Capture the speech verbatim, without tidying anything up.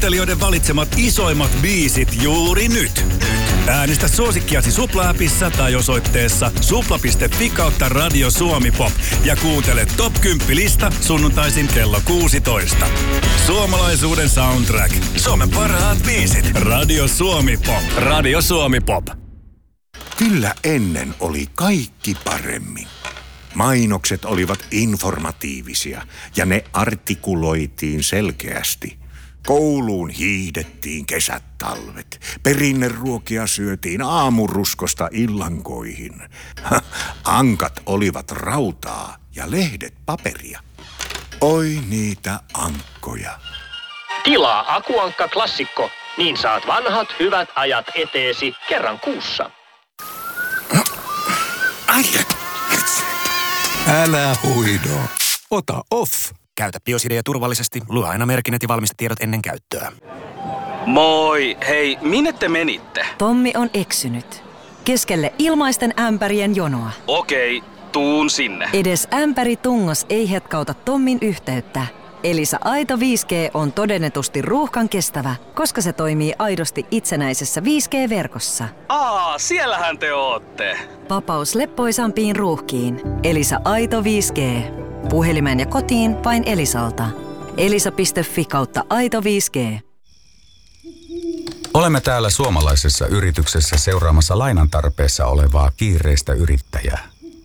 kuuntelijoiden valitsemat isoimmat biisit juuri nyt. Äänistä suosikkiasi Supla-appissa tai osoitteessa supla piste fi kautta Radio Suomi Pop ja kuuntele Top kymmenen-lista sunnuntaisin kello kuusitoista. Suomalaisuuden soundtrack. Suomen parhaat biisit. Radio Suomi Pop. Radio Suomi Pop. Kyllä ennen oli kaikki paremmin. Mainokset olivat informatiivisia ja ne artikuloitiin selkeästi. Kouluun hiihdettiin kesät talvet. Perinneruokia syötiin aamuruskosta illankoihin. Ankat olivat rautaa ja lehdet paperia. Oi niitä ankkoja. Tilaa Akuankka Klassikko, niin saat vanhat hyvät ajat eteesi kerran kuussa. Ai, älä huido. Ota off. Käytä Biosidea turvallisesti. Lue aina merkinnät ja valmistetiedot ennen käyttöä. Moi, hei, minne te menitte? Tommi on eksynyt. Keskelle ilmaisten ämpärien jonoa. Okei, tuun sinne. Edes ämpäri tungos ei hetkauta Tommin yhteyttä. Elisa Aito viisi G on todennetusti ruuhkan kestävä, koska se toimii aidosti itsenäisessä viisi G-verkossa. Aa, siellähän te ootte. Vapaus leppoisampiin ruuhkiin. Elisa Aito viisi G. Puhelimeen ja kotiin vain Elisalta. elisa piste fi kautta aito viisi G. Olemme täällä suomalaisessa yrityksessä seuraamassa lainan tarpeessa olevaa kiireistä yrittäjää.